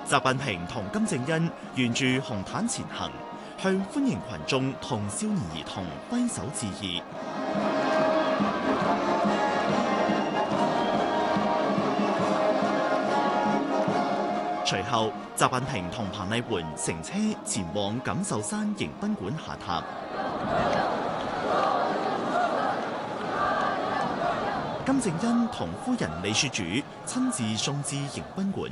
習近平同金正恩沿住紅毯前行，向歡迎群眾同少年兒童揮手致意。隨後，習近平同彭麗媛乘車前往錦繡山迎賓館下榻。金正恩同夫人李雪主親自送至迎賓館。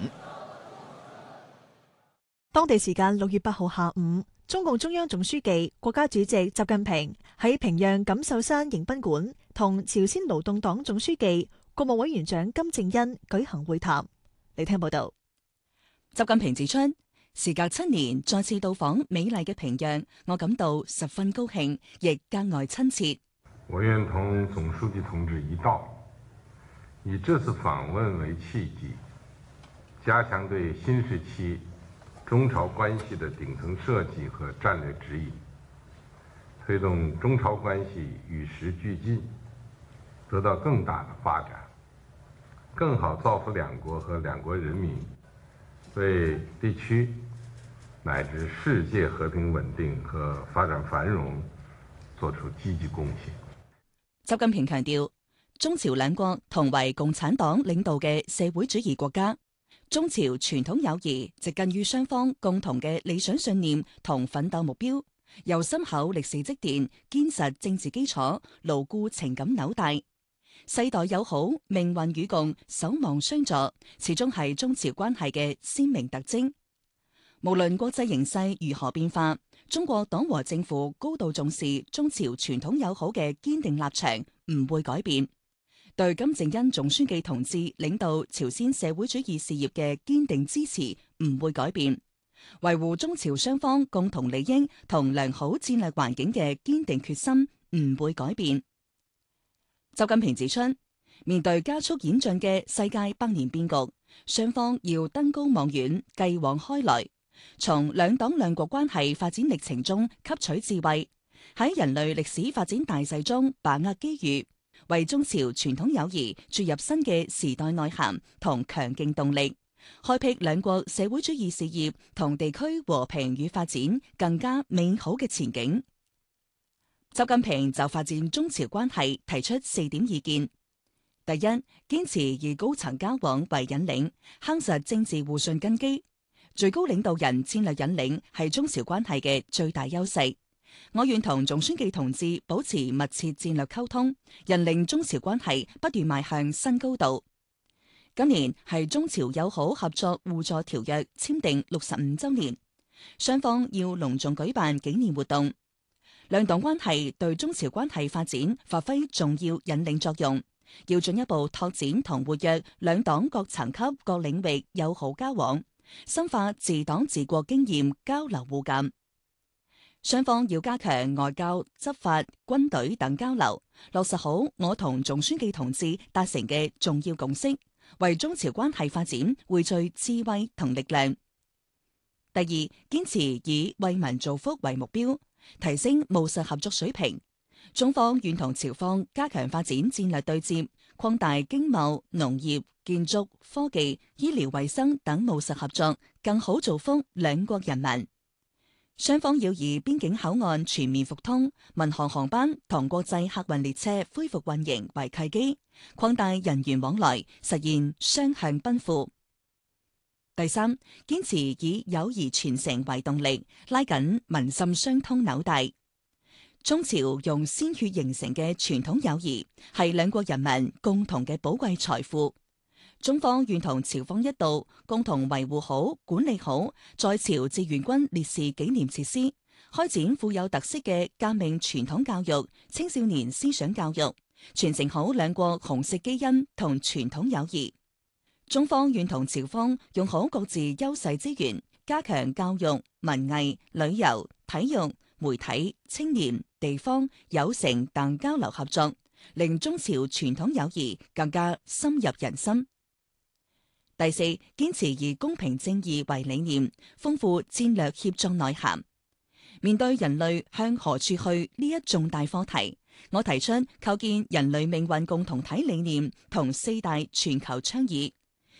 當地時間6月8號下午，中共中央總書記、國家主席習近平喺平壤錦繡山迎賓館同朝鮮勞動黨總書記、國務委員長金正恩舉行會談。嚟聽報道。 習近平指出，時隔7年再次到訪美麗嘅平壤，我感到十分高興，亦格外親切。 我願同總書記同志一道，以這次訪問為契機，加強對新時期中朝關係的頂層設計和戰略指引，推動中朝關係與時俱進，得到更大的發展，更好造福兩國和兩國人民，為地區乃至世界和平穩定和發展繁榮作出積極貢獻。 習近平強調，中朝兩國同為共產黨領導嘅社會主義國家，中朝傳統友誼植根於雙方共同嘅理想信念同奮鬥目標，由深厚歷史積澱、堅實政治基礎、牢固情感紐帶。世代友好、命運與共、守望相助，始終係中朝關係嘅鮮明特徵。無論國際形勢如何變化，中國黨和政府高度重視中朝傳統友好嘅堅定立場唔會改變，對金正恩總書記同志領導朝鮮社會主義事業嘅堅定支持唔會改變，維護中朝雙方共同利益同良好戰略環境嘅堅定決心唔會改變。習近平指出，面對加速演進嘅世界百年變局，雙方要登高望遠，繼往開來，從兩黨兩國關係發展歷程中吸取智慧，喺人類歷史發展大勢中把握機遇，為中朝傳統友誼注入新嘅時代內涵同強勁動力，開闢兩國社會主義事業同地區和平與發展更加美好嘅前景。習近平就發展中朝關係提出4點意見：第一，堅持以高層交往為引領，夯實政治互信根基。最高領導人戰略引領係中朝關係嘅最大優勢。我願同總書記同志保持密切戰略溝通，引領中朝關係不斷邁向新高度。今年係中朝友好合作互助條約簽訂65週年，雙方要隆重舉辦紀念活動。兩黨關係對中朝關係發展發揮重要引領作用，要進一步拓展同活躍兩黨各層級各領域友好交往，深化治黨治國經驗交流互鑒。雙方要加強外交、執法、軍隊等交流，落實好我同總書記同志達成嘅重要共識，為中朝關係發展匯聚智慧同力量。第二，堅持以為民造福為目標，提升務實合作水平。中方願同朝方加強發展戰略對接，擴大經貿、農業、建築、科技、醫療衛生等務實合作，更好造福兩國人民。雙方要以邊境口岸全面復通、民航航班同國際客運列車恢復運營為契機，擴大人員往來，實現雙向奔赴。第三，堅持以友誼傳承為動力，拉緊民心相通紐帶。中朝用鮮血形成嘅傳統友誼，係兩國人民共同嘅寶貴財富。中方願同朝方一道，共同維護好、管理好在朝志願軍烈士紀念設施，開展富有特色嘅革命傳統教育、青少年思想教育，傳承好兩國紅色基因同傳統友誼。中方願同朝方用好各自優勢資源，加強教育、文藝、旅遊、體育、媒體、青年、地方、有城等交流合作，令中朝傳統友誼更加深入人心。第四，堅持以公平正義為理念，豐富戰略協作內涵。面對人類向何處去呢一重大課題，我提出構建人類命運共同體理念同4大全球倡議，